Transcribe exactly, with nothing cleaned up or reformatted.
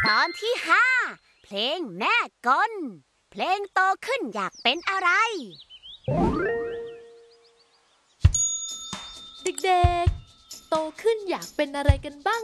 ตอนที่ห้าเพลงแม่กลเพลงโตขึ้นอยากเป็นอะไรเด็กๆโตขึ้นอยากเป็นอะไรกันบ้าง